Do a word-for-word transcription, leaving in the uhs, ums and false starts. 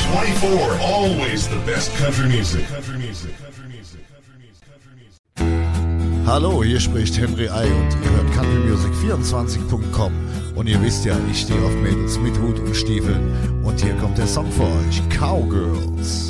twenty-four, always the best country music. Country music, country music, country music, country music. Hallo, hier spricht Henry Ei und ihr hört country music vierundzwanzig Punkt com. Und ihr wisst ja, ich stehe auf Mädels mit Hut und Stiefeln. Und hier kommt der Song für euch, Cowgirls.